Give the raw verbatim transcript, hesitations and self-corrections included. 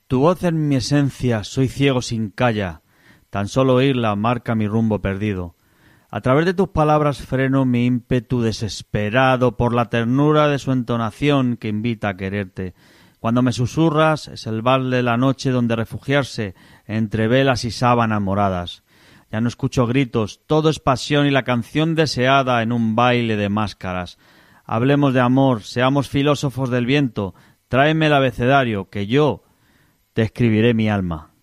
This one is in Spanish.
Tu voz es mi esencia, soy ciego sin calla, tan solo oírla marca mi rumbo perdido. A través de tus palabras freno mi ímpetu desesperado por la ternura de su entonación que invita a quererte. Cuando me susurras es el bar de la noche donde refugiarse entre velas y sábanas moradas. Ya no escucho gritos, todo es pasión y la canción deseada en un baile de máscaras. Hablemos de amor, seamos filósofos del viento, tráeme el abecedario, que yo te escribiré mi alma.